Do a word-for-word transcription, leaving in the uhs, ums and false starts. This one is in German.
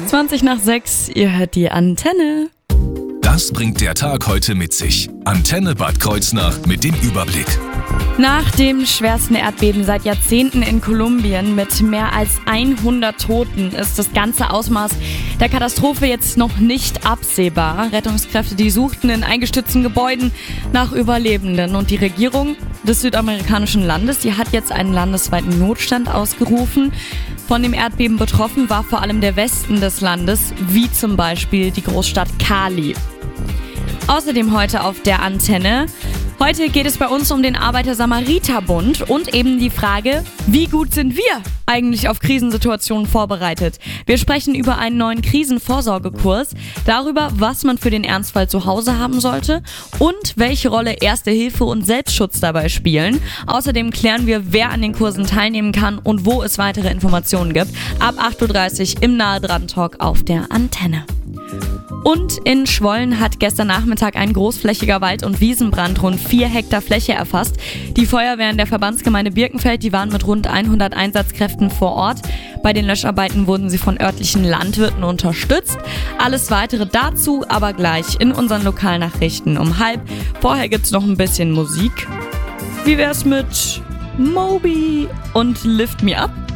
zwanzig nach sechs, ihr hört die Antenne. Das bringt der Tag heute mit sich. Antenne Bad Kreuznach mit dem Überblick. Nach dem schwersten Erdbeben seit Jahrzehnten in Kolumbien mit mehr als hundert Toten ist das ganze Ausmaß der Katastrophe jetzt noch nicht absehbar. Rettungskräfte, die suchten in eingestürzten Gebäuden nach Überlebenden. Und die Regierung des südamerikanischen Landes, die hat jetzt einen landesweiten Notstand ausgerufen. Von dem Erdbeben betroffen war vor allem der Westen des Landes, wie zum Beispiel die Großstadt Cali. Außerdem heute auf der Antenne. Heute geht es bei uns um den Arbeiter-Samariter-Bund und eben die Frage, wie gut sind wir eigentlich auf Krisensituationen vorbereitet? Wir sprechen über einen neuen Krisenvorsorgekurs, darüber, was man für den Ernstfall zu Hause haben sollte und welche Rolle Erste Hilfe und Selbstschutz dabei spielen. Außerdem klären wir, wer an den Kursen teilnehmen kann und wo es weitere Informationen gibt. Ab acht Uhr dreißig im Nahe-Dran-Talk auf der Antenne. Und in Schwollen hat gestern Nachmittag ein großflächiger Wald- und Wiesenbrand rund vier Hektar Fläche erfasst. Die Feuerwehren der Verbandsgemeinde Birkenfeld, die waren mit rund hundert Einsatzkräften vor Ort. Bei den Löscharbeiten wurden sie von örtlichen Landwirten unterstützt. Alles Weitere dazu aber gleich in unseren Lokalnachrichten um halb. Vorher gibt's noch ein bisschen Musik. Wie wär's mit Moby und Lift Me Up?